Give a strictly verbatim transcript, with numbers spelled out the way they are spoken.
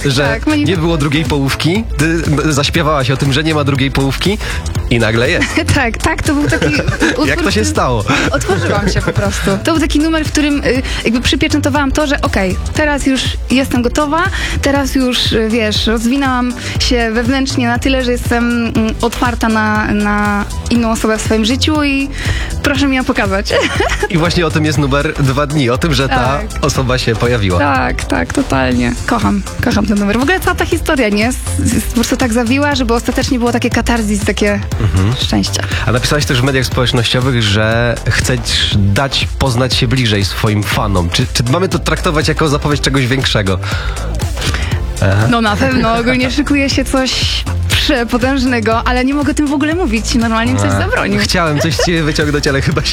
że tak, nie było drugiej połówki, ty zaśpiewałaś o tym, że nie ma drugiej połówki i nagle jest. tak, tak, to był taki utwór, Jak to się który- stało? Otworzyłam się po prostu. To był taki numer, w którym y, jakby przypieczętowałam to, że okej, teraz już jestem gotowa, teraz już, y, wiesz, rozwinęłam się wewnętrznie na tyle, że jestem mm, otwarta na, na inną osobę w swoim życiu i proszę mi ją pokazać. I właśnie o tym jest numer dwa dni, o tym, że ta Tak. osoba się pojawiła. tak, tak, totalnie. Kocham, kocham ten numer. W ogóle cała ta historia, nie? S- s- Po prostu tak zawiła, żeby ostatecznie było takie katarzis, takie szczęścia. A napisałeś też w mediach społecznościowych, że chcesz dać poznać się bliżej swoim fanom. Czy, czy mamy to traktować jako zapowiedź czegoś większego? No na pewno, ogólnie szykuje się coś przepotężnego, ale nie mogę o tym w ogóle mówić. Normalnie mi coś zabronił. Chciałem coś ci wyciągnąć, ale chyba się